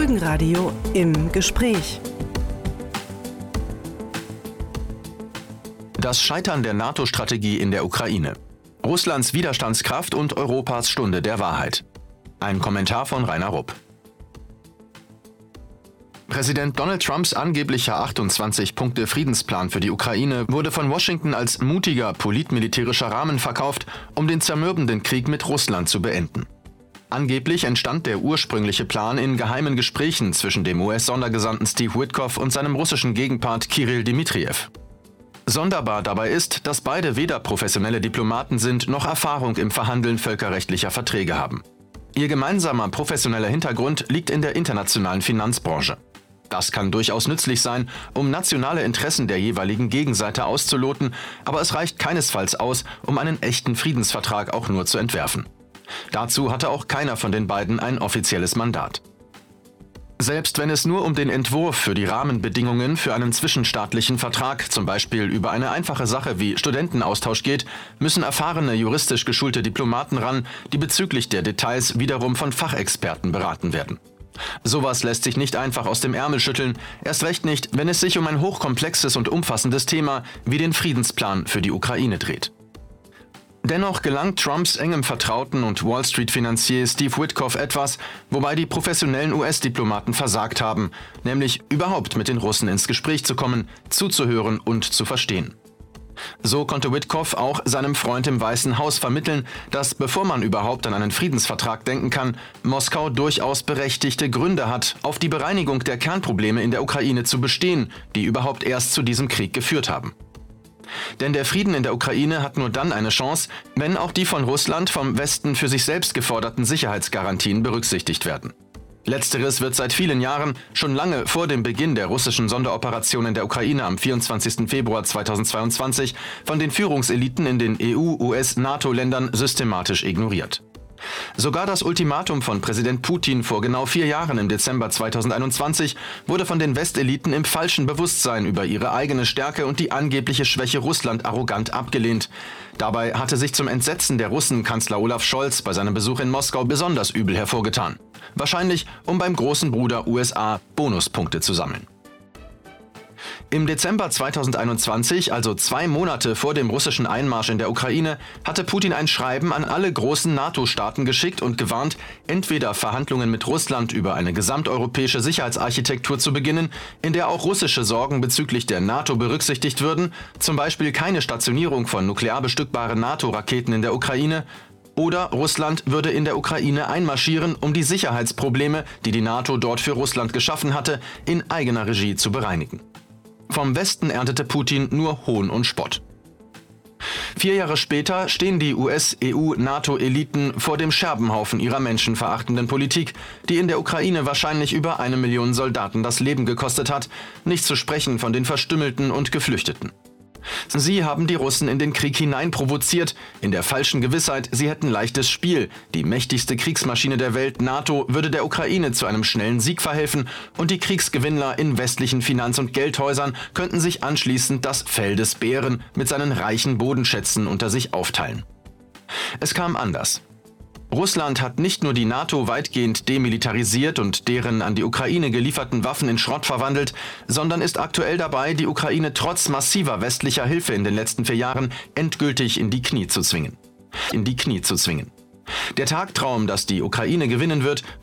Folgenradio im Gespräch. Das Scheitern der NATO-Strategie in der Ukraine. Russlands Widerstandskraft und Europas Stunde der Wahrheit. Ein Kommentar von Rainer Rupp. Präsident Donald Trumps angeblicher 28-Punkte-Friedensplan für die Ukraine wurde von Washington als mutiger politmilitärischer Rahmen verkauft, um den zermürbenden Krieg mit Russland zu beenden. Angeblich entstand der ursprüngliche Plan in geheimen Gesprächen zwischen dem US-Sondergesandten Steve Witkoff und seinem russischen Gegenpart Kyrill Dmitriev. Sonderbar dabei ist, dass beide weder professionelle Diplomaten sind, noch Erfahrung im Verhandeln völkerrechtlicher Verträge haben. Ihr gemeinsamer professioneller Hintergrund liegt in der internationalen Finanzbranche. Das kann durchaus nützlich sein, um nationale Interessen der jeweiligen Gegenseite auszuloten, aber es reicht keinesfalls aus, um einen echten Friedensvertrag auch nur zu entwerfen. Dazu hatte auch keiner von den beiden ein offizielles Mandat. Selbst wenn es nur um den Entwurf für die Rahmenbedingungen für einen zwischenstaatlichen Vertrag, zum Beispiel über eine einfache Sache wie Studentenaustausch geht, müssen erfahrene juristisch geschulte Diplomaten ran, die bezüglich der Details wiederum von Fachexperten beraten werden. Sowas lässt sich nicht einfach aus dem Ärmel schütteln, erst recht nicht, wenn es sich um ein hochkomplexes und umfassendes Thema wie den Friedensplan für die Ukraine dreht. Dennoch gelang Trumps engem Vertrauten und Wall-Street-Finanzier Steve Witkoff etwas, wobei die professionellen US-Diplomaten versagt haben, nämlich überhaupt mit den Russen ins Gespräch zu kommen, zuzuhören und zu verstehen. So konnte Witkoff auch seinem Freund im Weißen Haus vermitteln, dass, bevor man überhaupt an einen Friedensvertrag denken kann, Moskau durchaus berechtigte Gründe hat, auf die Bereinigung der Kernprobleme in der Ukraine zu bestehen, die überhaupt erst zu diesem Krieg geführt haben. Denn der Frieden in der Ukraine hat nur dann eine Chance, wenn auch die von Russland vom Westen für sich selbst geforderten Sicherheitsgarantien berücksichtigt werden. Letzteres wird seit vielen Jahren, schon lange vor dem Beginn der russischen Sonderoperation in der Ukraine am 24. Februar 2022, von den Führungseliten in den EU-, US-, NATO-Ländern systematisch ignoriert. Sogar das Ultimatum von Präsident Putin vor genau 4 Jahren im Dezember 2021 wurde von den Westeliten im falschen Bewusstsein über ihre eigene Stärke und die angebliche Schwäche Russland arrogant abgelehnt. Dabei hatte sich zum Entsetzen der Russen Kanzler Olaf Scholz bei seinem Besuch in Moskau besonders übel hervorgetan. Wahrscheinlich, um beim großen Bruder USA Bonuspunkte zu sammeln. Im Dezember 2021, also 2 Monate vor dem russischen Einmarsch in der Ukraine, hatte Putin ein Schreiben an alle großen NATO-Staaten geschickt und gewarnt, entweder Verhandlungen mit Russland über eine gesamteuropäische Sicherheitsarchitektur zu beginnen, in der auch russische Sorgen bezüglich der NATO berücksichtigt würden, zum Beispiel keine Stationierung von nuklear bestückbaren NATO-Raketen in der Ukraine, oder Russland würde in der Ukraine einmarschieren, um die Sicherheitsprobleme, die die NATO dort für Russland geschaffen hatte, in eigener Regie zu bereinigen. Vom Westen erntete Putin nur Hohn und Spott. 4 Jahre später stehen die US-, EU-, NATO-Eliten vor dem Scherbenhaufen ihrer menschenverachtenden Politik, die in der Ukraine wahrscheinlich über 1 Million Soldaten das Leben gekostet hat, nicht zu sprechen von den Verstümmelten und Geflüchteten. Sie haben die Russen in den Krieg hinein provoziert, in der falschen Gewissheit, sie hätten leichtes Spiel. Die mächtigste Kriegsmaschine der Welt, NATO, würde der Ukraine zu einem schnellen Sieg verhelfen und die Kriegsgewinnler in westlichen Finanz- und Geldhäusern könnten sich anschließend das Fell des Bären mit seinen reichen Bodenschätzen unter sich aufteilen. Es kam anders. Russland hat nicht nur die NATO weitgehend demilitarisiert und deren an die Ukraine gelieferten Waffen in Schrott verwandelt, sondern ist aktuell dabei, die Ukraine trotz massiver westlicher Hilfe in den letzten 4 Jahren endgültig in die Knie zu zwingen. Der Tagtraum, dass die Ukraine gewinnen wird,